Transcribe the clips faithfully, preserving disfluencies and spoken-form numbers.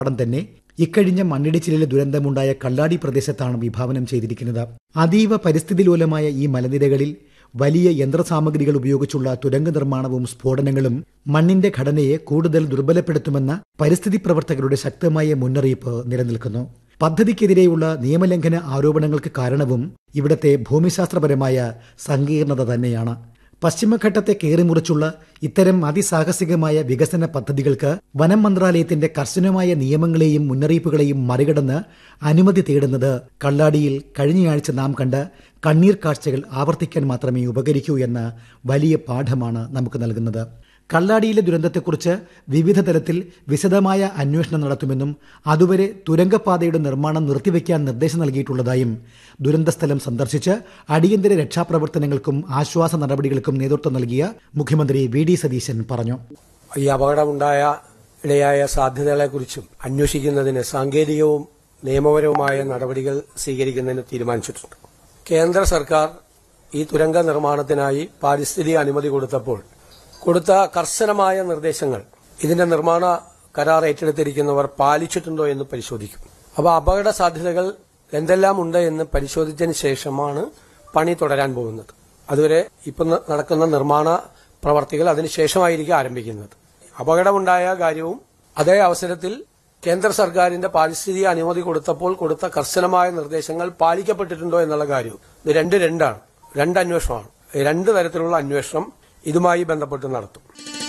ഉടൻ തന്നെ ഇക്കഴിഞ്ഞ മണ്ണിടിച്ചിലിലെ ദുരന്തമുണ്ടായ കള്ളാടി പ്രദേശത്താണ് വിഭാവനം ചെയ്തിരിക്കുന്നത്. അതീവ പരിസ്ഥിതിലോലമായ ഈ മലനിരകളിൽ വലിയ യന്ത്രസാമഗ്രികൾ ഉപയോഗിച്ചുള്ള തുരങ്ക നിർമ്മാണവും സ്ഫോടനങ്ങളും മണ്ണിന്റെ ഘടനയെ കൂടുതൽ ദുർബലപ്പെടുത്തുമെന്ന പരിസ്ഥിതി പ്രവർത്തകരുടെ ശക്തമായ മുന്നറിയിപ്പ് നിലനിൽക്കുന്നു. പദ്ധതിക്കെതിരെയുള്ള നിയമലംഘന ആരോപണങ്ങൾക്ക് കാരണവും ഇവിടത്തെ ഭൂമിശാസ്ത്രപരമായ സങ്കീർണത തന്നെയാണ്. പശ്ചിമഘട്ടത്തെ കയറിമുറിച്ചുള്ള ഇത്തരം അതിസാഹസികമായ വികസന പദ്ധതികൾക്ക് വനം മന്ത്രാലയത്തിന്റെ കർശനമായ നിയമങ്ങളെയും മുന്നറിയിപ്പുകളെയും മറികടന്ന് അനുമതി തേടുന്നത് കള്ളാടിയിൽ കഴിഞ്ഞയാഴ്ച നാം കണ്ട കണ്ണീർ കാഴ്ചകൾ ആവർത്തിക്കാൻ മാത്രമേ ഉപകരിക്കൂ എന്ന വലിയ പാഠമാണ് നമുക്ക് നൽകുന്നത്. കള്ളാടിയിലെ ദുരന്തത്തെക്കുറിച്ച് വിവിധ തലത്തിൽ വിശദമായ അന്വേഷണം നടത്തുമെന്നും അതുവരെ തുരങ്കപാതയുടെ നിർമ്മാണം നിർത്തിവെക്കാൻ നിർദ്ദേശം നൽകിയിട്ടുള്ളതായും ദുരന്തസ്ഥലം സന്ദർശിച്ച് അടിയന്തര രക്ഷാപ്രവർത്തനങ്ങൾക്കും ആശ്വാസ നടപടികൾക്കും നേതൃത്വം നൽകിയ മുഖ്യമന്ത്രി വി ഡി സതീശൻ പറഞ്ഞു. ഈ അപകടമുണ്ടായ ഇടയായ സാധ്യതകളെക്കുറിച്ചും അന്വേഷിക്കുന്നതിന് സാങ്കേതികവും നിയമപരവുമായ നടപടികൾ സ്വീകരിക്കുന്നതിന് തീരുമാനിച്ചിട്ടുണ്ട്. കേന്ദ്ര സർക്കാർ ഈ തുരങ്ക നിർമ്മാണത്തിനായി പാരിസ്ഥിതിക അനുമതി കൊടുത്തപ്പോൾ കൊടുത്ത കർശനമായ നിർദ്ദേശങ്ങൾ ഇതിന്റെ നിർമ്മാണ കരാർ ഏറ്റെടുത്തിരിക്കുന്നവർ പാലിച്ചിട്ടുണ്ടോ എന്ന് പരിശോധിക്കും. അപ്പോൾ അപകട സാധ്യതകൾ എന്തെല്ലാം ഉണ്ട് എന്ന് പരിശോധിച്ചതിന് ശേഷമാണ് പണി തുടരാൻ പോകുന്നത്. അതുവരെ ഇപ്പം നടക്കുന്ന നിർമ്മാണ പ്രവർത്തികൾ അതിനുശേഷമായിരിക്കും ആരംഭിക്കുന്നത്. അപകടമുണ്ടായ കാര്യവും അതേ അവസരത്തിൽ കേന്ദ്ര സർക്കാരിന്റെ പാരിസ്ഥിതിക അനുമതി കൊടുത്തപ്പോൾ കൊടുത്ത കർശനമായ നിർദ്ദേശങ്ങൾ പാലിക്കപ്പെട്ടിട്ടുണ്ടോ എന്നുള്ള കാര്യവും ഇത് രണ്ട് രണ്ടാണ് രണ്ട് അന്വേഷണമാണ്. രണ്ട് തരത്തിലുള്ള അന്വേഷണം ഇതുമായി ബന്ധപ്പെട്ട് നടത്തും.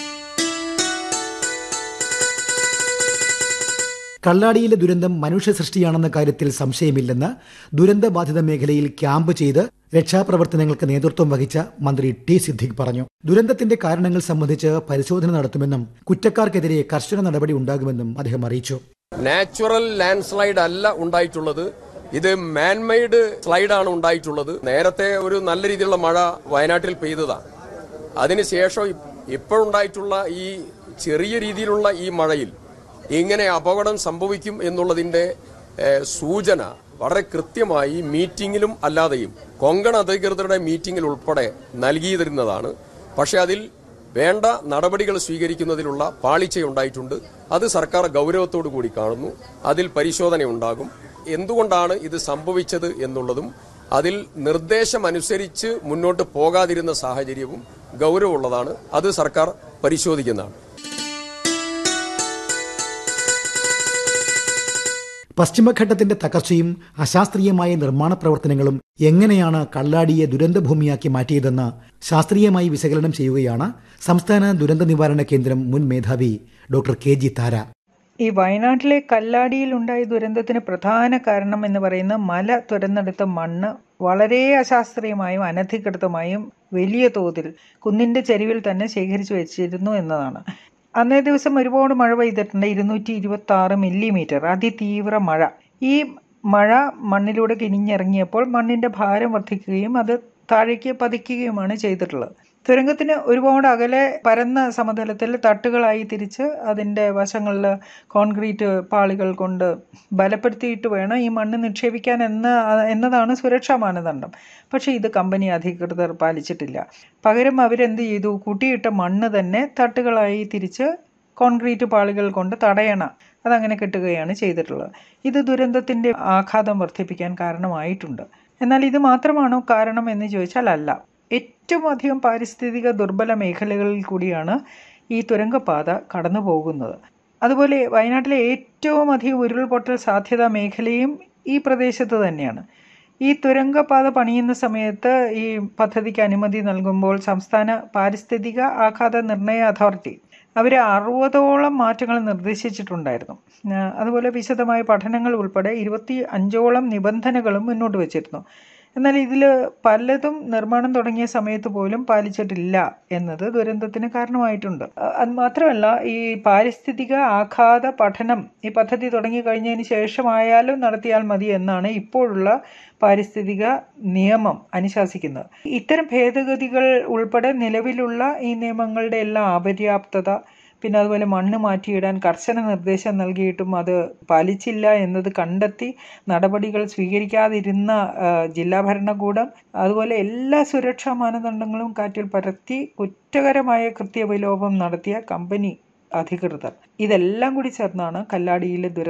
കള്ളാടിയിലെ ദുരന്തം മനുഷ്യ സൃഷ്ടിയാണെന്ന കാര്യത്തിൽ സംശയമില്ലെന്ന് ദുരന്തബാധിത മേഖലയിൽ ക്യാമ്പ് ചെയ്ത് രക്ഷാപ്രവർത്തനങ്ങൾക്ക് നേതൃത്വം വഹിച്ച മന്ത്രി ടി സിദ്ദിഖ് പറഞ്ഞു. ദുരന്തത്തിന്റെ കാരണങ്ങൾ സംബന്ധിച്ച് പരിശോധന നടത്തുമെന്നും കുറ്റക്കാർക്കെതിരെ കർശന നടപടി ഉണ്ടാകുമെന്നും അദ്ദേഹം അറിയിച്ചു. നാച്ചുറൽ ലാൻഡ് സ്ലൈഡ് അല്ല ഉണ്ടായിട്ടുള്ളത്, ഇത് മാൻമെയ്ഡ് സ്ലൈഡാണ് ഉണ്ടായിട്ടുള്ളത്. നേരത്തെ ഒരു നല്ല രീതിയിലുള്ള മഴ വയനാട്ടിൽ പെയ്തതാണ്. അതിനുശേഷം ഇപ്പോഴുണ്ടായിട്ടുള്ള ഈ ചെറിയ രീതിയിലുള്ള ഈ മഴയിൽ ഇങ്ങനെ അപകടം സംഭവിക്കും എന്നുള്ളതിന്റെ സൂചന വളരെ കൃത്യമായി മീറ്റിംഗിലും അല്ലാതെയും കൊങ്കൺ അധികൃതരുടെ മീറ്റിംഗിൽ ഉൾപ്പെടെ നൽകിയിരുന്നതാണ്. പക്ഷെ അതിൽ വേണ്ട നടപടികൾ സ്വീകരിക്കുന്നതിലുള്ള പാളിച്ചയുണ്ടായിട്ടുണ്ട്. അത് സർക്കാർ ഗൗരവത്തോടു കൂടി കാണുന്നു. അതിൽ പരിശോധന ഉണ്ടാകും. എന്തുകൊണ്ടാണ് ഇത് സംഭവിച്ചത് എന്നുള്ളതും അതിൽ നിർദ്ദേശമനുസരിച്ച് മുന്നോട്ട് പോകാതിരുന്ന സാഹചര്യവും ഗൗരവമുള്ളതാണ്. അത് സർക്കാർ പരിശോധിക്കുന്നതാണ്. പശ്ചിമഘട്ടത്തിന്റെ തകർച്ചയും അശാസ്ത്രീയമായ നിർമ്മാണ പ്രവർത്തനങ്ങളും എങ്ങനെയാണ് കള്ളാടിയെ ദുരന്തഭൂമിയാക്കി മാറ്റിയതെന്ന് ശാസ്ത്രീയമായി വിശകലനം ചെയ്യുകയാണ് സംസ്ഥാന ദുരന്ത നിവാരണ കേന്ദ്രം മുൻ മേധാവി ഡോക്ടർ കെ ജി താര. ഈ വയനാട്ടിലെ കല്ലാടിയിൽ ഉണ്ടായ ദുരന്തത്തിന് പ്രധാന കാരണം എന്ന് പറയുന്ന മല തുരന്നെടുത്ത മണ്ണ് വളരെ അശാസ്ത്രീയമായും അനധികൃതമായും വലിയ തോതിൽ കുന്നിന്റെ ചരിവിൽ തന്നെ ശേഖരിച്ചു വെച്ചിരുന്നു എന്നതാണ്. അന്നേ ദിവസം ഒരുപാട് മഴ പെയ്തിട്ടുണ്ട്. ഇരുന്നൂറ്റി ഇരുപത്തി ആറ് മില്ലിമീറ്റർ അതിതീവ്ര മഴ. ഈ മഴ മണ്ണിലൂടെ കിനിഞ്ഞിറങ്ങിയപ്പോൾ മണ്ണിന്റെ ഭാരം വർദ്ധിക്കുകയും അത് താഴേക്ക് പതിക്കുകയുമാണ് ചെയ്തിട്ടുള്ളത്. തുരങ്കത്തിന് ഒരുപാട് അകലെ പരന്ന സമതലത്തിൽ തട്ടുകളായി തിരിച്ച് അതിൻ്റെ വശങ്ങളിൽ കോൺക്രീറ്റ് പാളികൾ കൊണ്ട് ബലപ്പെടുത്തിയിട്ട് വേണം ഈ മണ്ണ് നിക്ഷേപിക്കാൻ എന്ന എന്നതാണ് സുരക്ഷാ മാനദണ്ഡം. പക്ഷേ ഇത് കമ്പനി അധികൃതർ പാലിച്ചിട്ടില്ല. പകരം അവരെന്ത് ചെയ്തു? കൂട്ടിയിട്ട മണ്ണ് തന്നെ തട്ടുകളായി തിരിച്ച് കോൺക്രീറ്റ് പാളികൾ കൊണ്ട് തടയണ അതങ്ങനെ കെട്ടുകയാണ് ചെയ്തിട്ടുള്ളത്. ഇത് ദുരന്തത്തിൻ്റെ ആഘാതം വർദ്ധിപ്പിക്കാൻ കാരണമായിട്ടുണ്ട്. എന്നാൽ ഇത് മാത്രമാണോ കാരണം എന്ന് ചോദിച്ചാൽ അല്ല. ഏറ്റവും അധികം പാരിസ്ഥിതിക ദുർബല മേഖലകളിൽ കൂടിയാണ് ഈ തുരങ്കപാത കടന്നു പോകുന്നത്. അതുപോലെ വയനാട്ടിലെ ഏറ്റവും അധികം ഉരുൾപൊട്ടൽ സാധ്യതാ മേഖലയും ഈ പ്രദേശത്ത് തന്നെയാണ്. ഈ തുരങ്കപാത പണിയുന്ന സമയത്ത് ഈ പദ്ധതിക്ക് അനുമതി നൽകുമ്പോൾ സംസ്ഥാന പാരിസ്ഥിതിക ആഘാത നിർണയ അതോറിറ്റി അവർ അറുപതോളം മാറ്റങ്ങൾ നിർദ്ദേശിച്ചിട്ടുണ്ടായിരുന്നു. അതുപോലെ വിശദമായ പഠനങ്ങൾ ഉൾപ്പെടെ ഇരുപത്തി അഞ്ചോളം നിബന്ധനകളും മുന്നോട്ട് വച്ചിരുന്നു. എന്നാൽ ഇതിൽ പലതും നിർമ്മാണം തുടങ്ങിയ സമയത്ത് പോലും പാലിച്ചിട്ടില്ല എന്നത് ദുരന്തത്തിന് കാരണമായിട്ടുണ്ട്. അത് മാത്രമല്ല, ഈ പാരിസ്ഥിതിക ആഘാത പഠനം ഈ പദ്ധതി തുടങ്ങി കഴിഞ്ഞതിന് ശേഷമായാലും നടത്തിയാൽ മതി എന്നാണ് ഇപ്പോഴുള്ള പാരിസ്ഥിതിക നിയമം അനുശാസിക്കുന്നത്. ഇത്തരം ഭേദഗതികൾ ഉൾപ്പെടെ നിലവിലുള്ള ഈ നിയമങ്ങളുടെ എല്ലാം അപര്യാപ്തത, പിന്നെ അതുപോലെ മണ്ണ് മാറ്റിയിടാൻ കർശന നിർദ്ദേശം നൽകിയിട്ടും അത് പാലിച്ചില്ല എന്നത് കണ്ടെത്തി നടപടികൾ സ്വീകരിക്കാതിരുന്ന ജില്ലാ ഭരണകൂടം, അതുപോലെ എല്ലാ സുരക്ഷാ മാനദണ്ഡങ്ങളും കാറ്റിൽ പരത്തി കുറ്റകരമായ കൃത്യവിലോപം നടത്തിയ കമ്പനി അധികൃതർ, ഇതെല്ലാം കൂടി ചേർന്നാണ് കല്ലാടിയിലെ ദുരന്തം